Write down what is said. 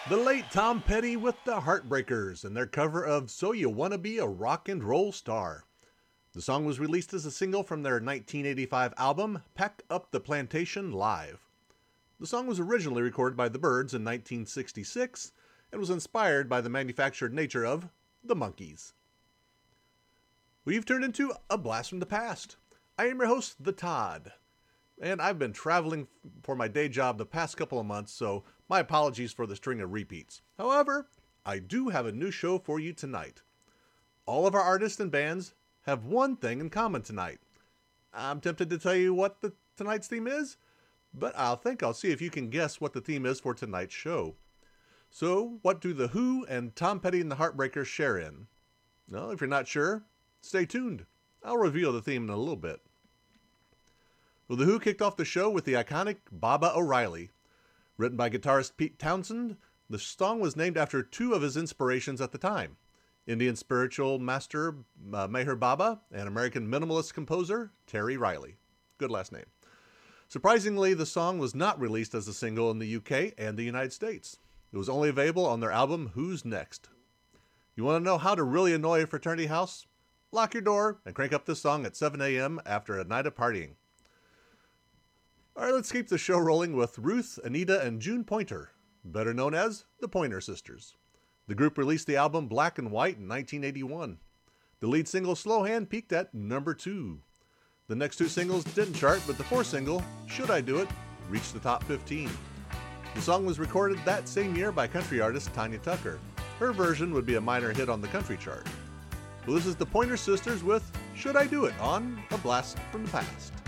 The late Tom Petty with the Heartbreakers and their cover of So You Wanna Be a Rock and Roll Star. The song was released as a single from their 1985 album, Pack Up the Plantation Live. The song was originally recorded by the Byrds in 1966 and was inspired by the manufactured nature of the Monkees. We've turned into A Blast from the Past. I am your host, The Todd. And I've been traveling for my day job the past couple of months, so my apologies for the string of repeats. However, I do have a new show for you tonight. All of our artists and bands have one thing in common tonight. I'm tempted to tell you what tonight's theme is, but I'll see if you can guess what the theme is for tonight's show. So, what do The Who and Tom Petty and the Heartbreakers share in? Well, if you're not sure, stay tuned. I'll reveal the theme in a little bit. Well, The Who kicked off the show with the iconic Baba O'Riley. Written by guitarist Pete Townsend, the song was named after two of his inspirations at the time: Indian spiritual master Meher Baba and American minimalist composer Terry Riley. Good last name. Surprisingly, the song was not released as a single in the UK and the United States. It was only available on their album Who's Next. You want to know how to really annoy a fraternity house? Lock your door and crank up this song at 7 a.m. after a night of partying. All right, let's keep the show rolling with Ruth, Anita, and June Pointer, better known as the Pointer Sisters. The group released the album Black and White in 1981. The lead single, Slow Hand, peaked at number 2. The next two singles didn't chart, but the fourth single, Should I Do It, reached the top 15. The song was recorded that same year by country artist Tanya Tucker. Her version would be a minor hit on the country chart. Well, this is the Pointer Sisters with Should I Do It on A Blast from the Past.